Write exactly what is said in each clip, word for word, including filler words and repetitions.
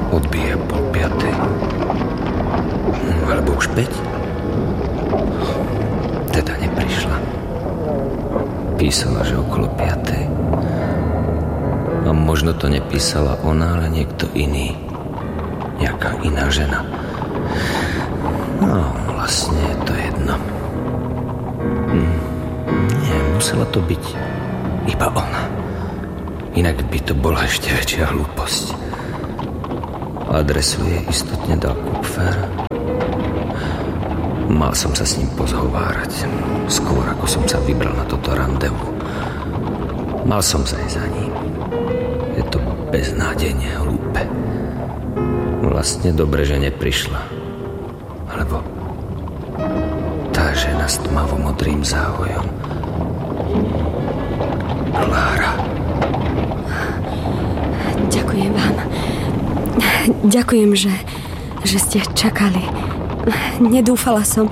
Odbíja pol piatej. Alebo už päť? Teda neprišla. Písala, že okolo piatej. A možno to nepísala ona, ale niekto iný. Nejaká iná žena. No, vlastne je to jedno. Hm. Nie, musela to byť iba ona. Inak by to bola ešte väčšia hlúposť. Adresu jej istotne dal Kupfer. Mal som sa s ním pozhovárať, skôr ako som sa vybral na toto randevu. Mal som zajsť za ním. Je to beznádejne hlúpe. Vlastne dobre, že neprišla. Alebo tá žena s tmavo-modrým záhojom. Klára. Ďakujem vám. Ďakujem, že, že ste čakali. Nedúfala som.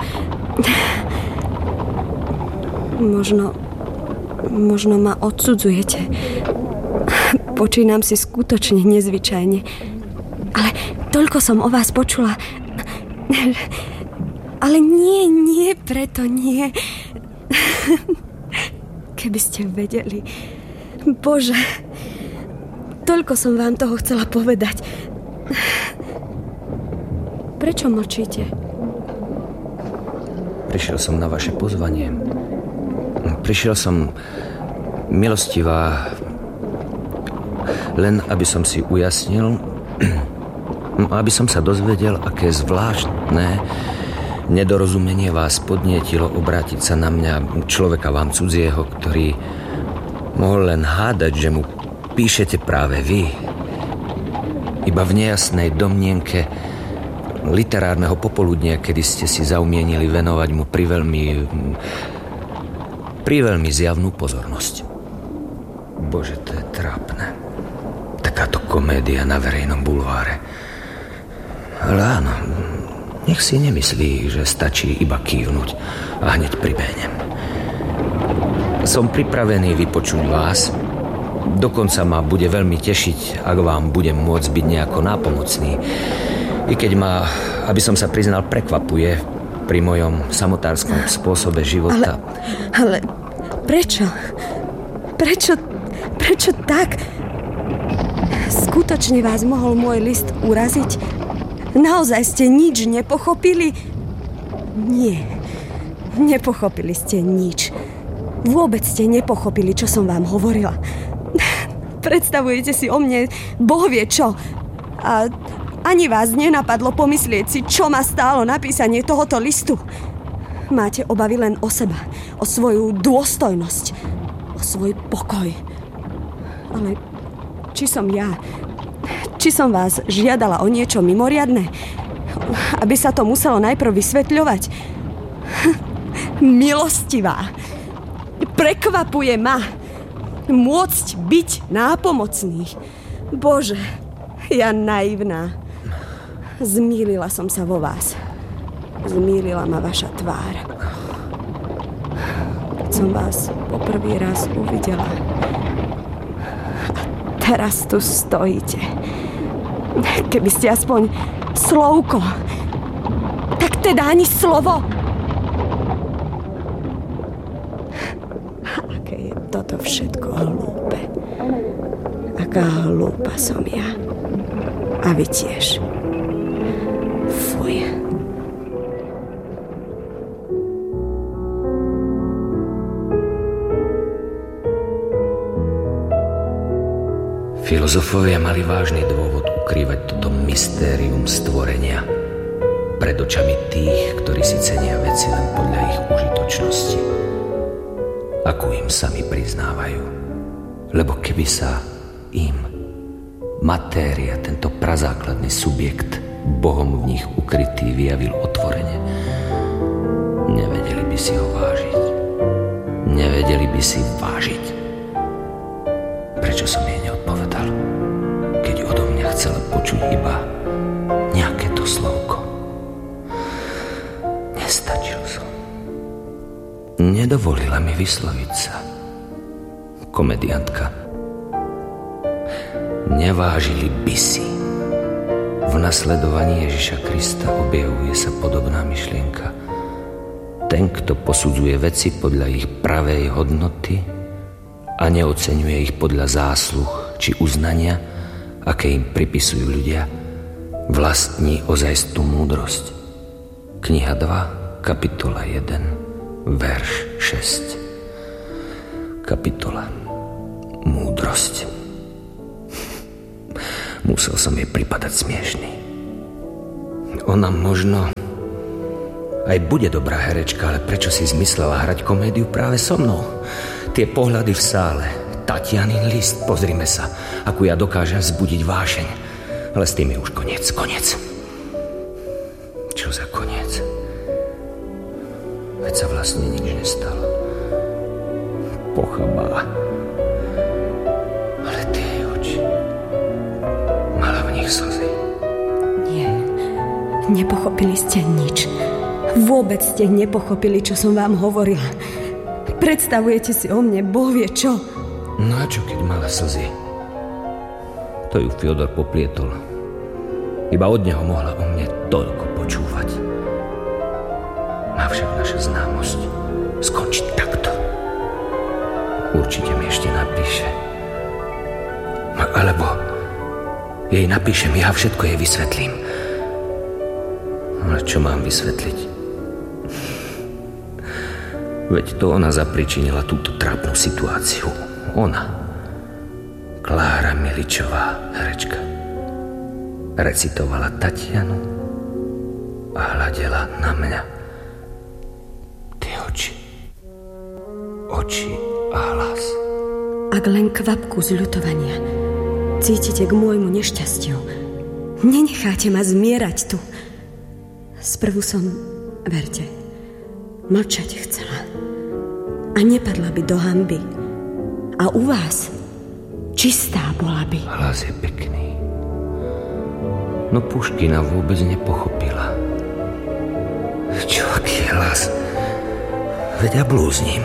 Možno, možno ma odsudzujete. Počínam si skutočne nezvyčajne. Ale toľko som o vás počula. Ale nie, nie, preto nie. Keby ste vedeli. Bože, toľko som vám toho chcela povedať. Prečo mlčíte? Prišiel som na vaše pozvanie. Prišiel som milostivá, len aby som si ujasnil, aby som sa dozvedel, aké zvláštne nedorozumenie vás podnietilo obrátiť sa na mňa, človeka vám cudzieho, ktorý mohol len hádať, že mu píšete práve vy. Iba v nejasnej domnienke literárneho popoludnia, kedy ste si zaumienili venovať mu priveľmi priveľmi zjavnú pozornosť. Bože, to je trápne. Takáto komédia na verejnom bulváre. Ale áno, nech si nemyslí, že stačí iba kývnuť a hneď pribehnem. Som pripravený vypočuť vás. Dokonca ma bude veľmi tešiť, ak vám budem môcť byť nejako nápomocný. I keď ma, aby som sa priznal, prekvapuje pri mojom samotárskom spôsobe života. Ale, ale prečo? Prečo, prečo tak? Skutočne vás mohol môj list uraziť? Naozaj ste nič nepochopili? Nie, nepochopili ste nič. Vôbec ste nepochopili, čo som vám hovorila. Predstavujete si o mne Boh vie čo. A ani vás nenapadlo pomyslieť si, čo ma stálo napísanie tohoto listu. Máte obavy len o seba, o svoju dôstojnosť, o svoj pokoj. Ale či som ja, či som vás žiadala o niečo mimoriadne, aby sa to muselo najprv vysvetľovať? Milostivá, prekvapuje ma môcť byť nápomocný. Bože, ja naivná. Zmýlila som sa vo vás. Zmýlila ma vaša tvár. Keď som vás poprvý raz uvidela. A teraz tu stojíte. Keby ste aspoň slovko. Tak teda ani slovo. Aké je toto všetko hlúpe. Aká hlúpa som ja. A vy tiež. Fuj. Filozofovia mali vážny dôvod ukrývať toto mystérium stvorenia pred očami tých, ktorí si cenia veci len podľa ich užitočnosti, akú im sami priznávajú. Lebo keby sa im matéria, tento prazákladný subjekt, Bohom v nich ukrytý, vyjavil otvorene, nevedeli by si ho vážiť. Nevedeli by si vážiť. Prečo som jej neodpovedal, keď odo mňa chcela počuť iba nejaké to slovko? Nestačil som. Nedovolila mi vysloviť sa. Komediantka. Nevážili by si. V nasledovaní Ježiša Krista objavuje sa podobná myšlienka. Ten, kto posudzuje veci podľa ich pravej hodnoty a neoceňuje ich podľa zásluh či uznania, aké im pripisujú ľudia, vlastní ozajstnú múdrosť. Kniha dva, kapitola jeden, verš šesť. Kapitola Múdrosť. Musel som jej pripadať smiešný. Ona možno aj bude dobrá herečka, ale prečo si zmyslela hrať komédiu práve so mnou? Tie pohľady v sále, Tatianin list, pozrime sa, akú ja dokážem vzbudiť vášeň. Ale s tým je už koniec, koniec. Čo za koniec? Veď sa vlastne nič nestalo. Pochabá. Ale tie oči... Mala v nich slzy. Nie, nepochopili ste nič. Vôbec ste nepochopili, čo som vám hovorila. Predstavujete si o mne, Boh vie čo. No a čo, keď mala slzy? To ju Fiodor poplietol. Iba od neho mohla o mne toľko počúvať. Má však naša známosť skončiť takto. Určite mi ešte napíše. Alebo jej napíšem, ja všetko jej vysvetlím. Ale čo mám vysvetliť? Veď to ona zapričinila túto trápnu situáciu. Ona. Klára Miličová, herečka. Recitovala Tatianu a hľadela na mňa. Tie oči. Oči a hlas. Ak len kvapku zľutovania cítite k môjmu nešťastiu, nenecháte ma zmierať tu. Sprvu som, verte, mlčať chcela a nepadla by do hanby. A u vás čistá bola by. Hlas je pekný. No Puškina vôbec nepochopila. Čo, aký je hlas? Veď ja blúznim.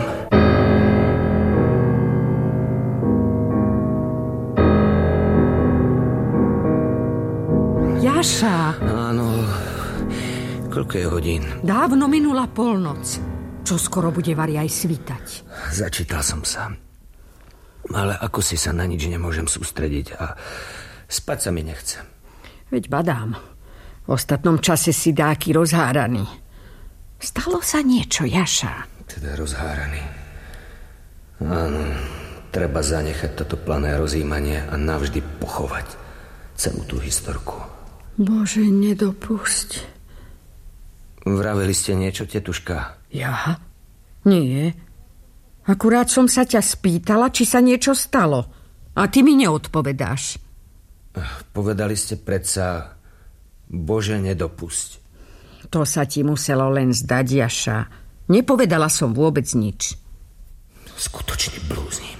Jaša. Áno, koľko je hodín? Dávno minula polnoc. Čo skoro bude vari aj svítať. Začítal som sa. Ale ako si sa na nič nemôžem sústrediť a spať sa mi nechce. Veď badám. V ostatnom čase si dáky rozháraný. Stalo sa niečo, Jaša. Teda rozháraný. Áno, treba zanechať toto plané rozjímanie a navždy pochovať celú tú historku. Bože, nedopusť. Vraveli ste niečo, tetuška? Ja? Nie. Akurát som sa ťa spýtala, či sa niečo stalo. A ty mi neodpovedáš. Povedali ste predsa, Bože, nedopusť. To sa ti muselo len zdať, Jaša. Nepovedala som vôbec nič. Skutočný blúzni.